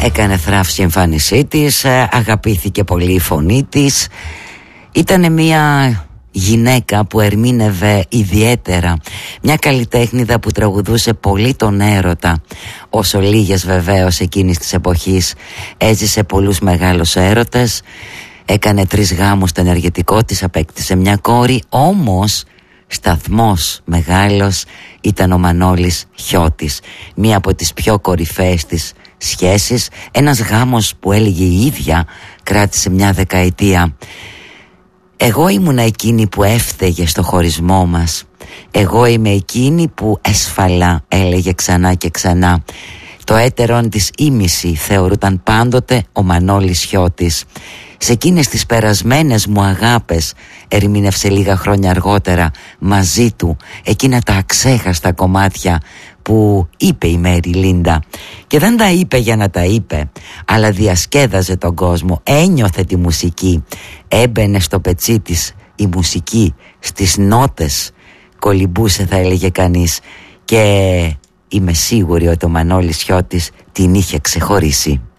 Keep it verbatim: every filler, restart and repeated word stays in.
έκανε θράψη η εμφάνισή της, αγαπήθηκε πολύ η φωνή της. Ήτανε μια γυναίκα που ερμήνευε ιδιαίτερα, μια καλλιτέχνηδα που τραγουδούσε πολύ τον έρωτα, όσο λίγες βεβαίως εκείνης της εποχής. Έζησε πολλούς μεγάλους έρωτες, έκανε τρεις γάμους στο ενεργετικό της, απέκτησε μια κόρη, όμως σταθμός μεγάλος ήταν ο Μανώλης Χιώτης, μία από τις πιο κορυφαίες της σχέσεις, ένας γάμος που έλεγε η ίδια κράτησε μια δεκαετία. Εγώ ήμουνα εκείνη που έφταιγε στο χωρισμό μας, εγώ είμαι εκείνη που έσφαλα, έλεγε ξανά και ξανά. Το έτερον της ήμιση θεωρούταν πάντοτε ο Μανώλης Χιώτης. Σε εκείνες τις περασμένες μου αγάπες, ερμήνευσε λίγα χρόνια αργότερα μαζί του εκείνα τα αξέχαστα κομμάτια που είπε η Μέρι Λίντα. Και δεν τα είπε για να τα είπε, αλλά διασκέδαζε τον κόσμο, ένιωθε τη μουσική, έμπαινε στο πετσί της η μουσική, στις νότες κολυμπούσε, θα έλεγε κανείς, και είμαι σίγουρη ότι ο Μανώλης Χιώτης την είχε ξεχωρίσει.